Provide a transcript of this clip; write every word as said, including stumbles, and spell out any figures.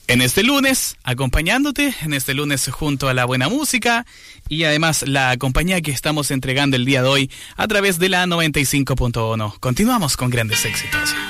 en este lunes, acompañándote, en este lunes junto a la buena música y además la compañía que estamos entregando el día de hoy a través de la noventa y cinco punto uno. Continuamos con grandes éxitos.